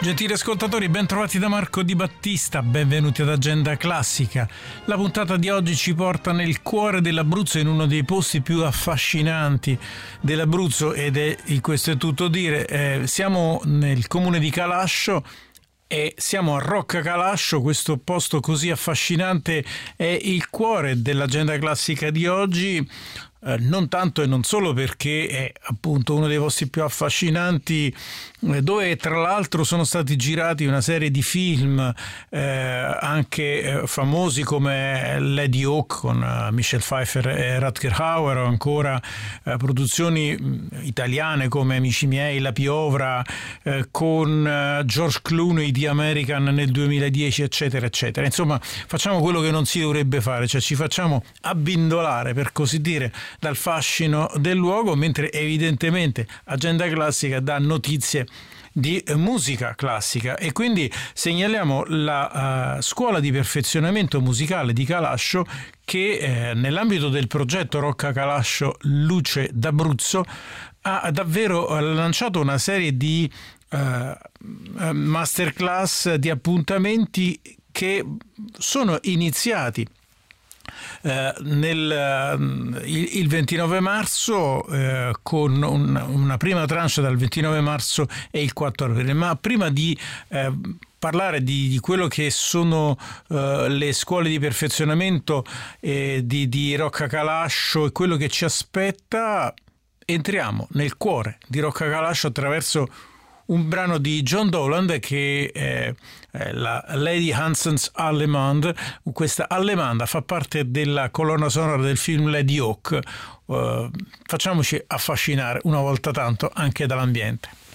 Gentili ascoltatori, ben trovati da Marco Di Battista, benvenuti ad Agenda Classica. La puntata di oggi ci porta nel cuore dell'Abruzzo, in uno dei posti più affascinanti dell'Abruzzo, questo è tutto dire. Siamo nel comune di Calascio e siamo a Rocca Calascio. Questo posto così affascinante è il cuore dell'Agenda Classica di oggi. Non tanto e non solo perché è appunto uno dei posti più affascinanti, dove tra l'altro sono stati girati una serie di film anche famosi come Lady Hawk con Michelle Pfeiffer e Rutger Hauer, o ancora produzioni italiane come Amici miei, La piovra, con George Clooney di American nel 2010, eccetera eccetera. Insomma, facciamo quello che non si dovrebbe fare, cioè ci facciamo abbindolare, per così dire, dal fascino del luogo, mentre evidentemente Agenda Classica dà notizie di musica classica. E quindi segnaliamo la scuola di perfezionamento musicale di Calascio che nell'ambito del progetto Rocca Calascio Luce d'Abruzzo ha davvero lanciato una serie di masterclass, di appuntamenti che sono iniziati il 29 marzo con una prima tranche dal 29 marzo e il 4 aprile. Ma prima di parlare di quello che sono le scuole di perfezionamento di Rocca Calascio e quello che ci aspetta, entriamo nel cuore di Rocca Calascio attraverso un brano di John Dowland che è la Lady Hansens Allemande. Questa allemanda fa parte della colonna sonora del film Lady Hawk. Facciamoci affascinare una volta tanto anche dall'ambiente.